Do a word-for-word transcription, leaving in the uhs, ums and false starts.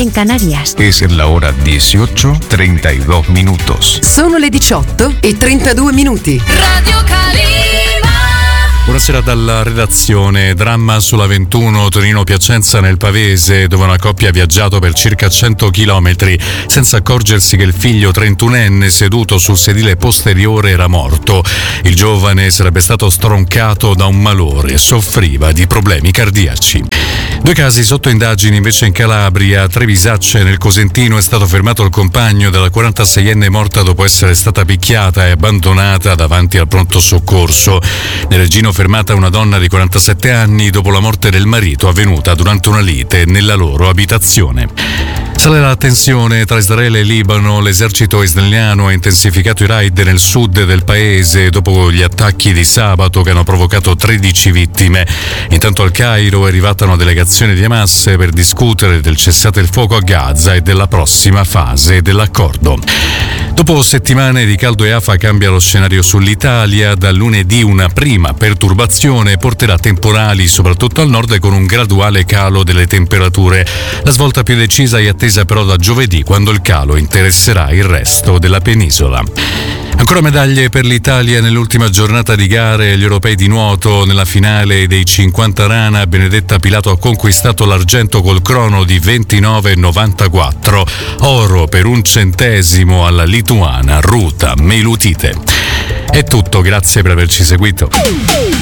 en Canarias. Es la hora dieciocho treinta y dos minutos. Sono le diciotto e trentadue minuti. Radio Calima. Buonasera dalla redazione. Dramma sulla ventuno Torino-Piacenza nel Pavese, dove una coppia ha viaggiato per circa cento chilometri senza accorgersi che il figlio trentunenne seduto sul sedile posteriore era morto. Il giovane sarebbe stato stroncato da un malore, soffriva di problemi cardiaci. Due casi sotto indagini invece in Calabria. A Trevisacce nel Cosentino è stato fermato il compagno della quarantaseienne morta dopo essere stata picchiata e abbandonata davanti al pronto soccorso. Nel Regino fermata una donna di quarantasette anni dopo la morte del marito avvenuta durante una lite nella loro abitazione. Sale la tensione tra Israele e Libano. L'esercito israeliano ha intensificato i raid nel sud del paese dopo gli attacchi di sabato che hanno provocato tredici vittime. Intanto al Cairo è arrivata una delegazione di Hamas per discutere del cessate il fuoco a Gaza e della prossima fase dell'accordo. Dopo settimane di caldo e afa cambia lo scenario sull'Italia. Da lunedì una prima perturbazione porterà temporali soprattutto al nord con un graduale calo delle temperature. La svolta più decisa è attesa però da giovedì, quando il calo interesserà il resto della penisola. Ancora medaglie per l'Italia nell'ultima giornata di gare. Gli europei di nuoto nella finale dei cinquanta rana. Benedetta Pilato ha conquistato l'argento col crono di ventinove novantaquattro. Oro per un centesimo alla lituana Ruta Meilutite. È tutto, grazie per averci seguito.